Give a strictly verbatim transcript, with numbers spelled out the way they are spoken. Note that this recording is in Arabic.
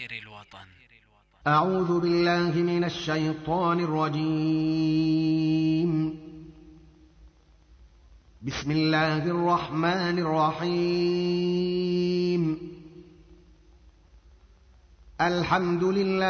الوطن. أعوذ بالله من الشيطان الرجيم. بسم الله الرحمن الرحيم. الحمد لله